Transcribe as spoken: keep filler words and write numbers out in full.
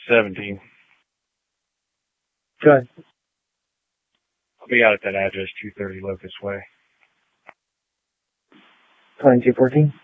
seventeen. Go ahead. I'll be out at that address, two thirty Locust Way. twenty-two fourteen.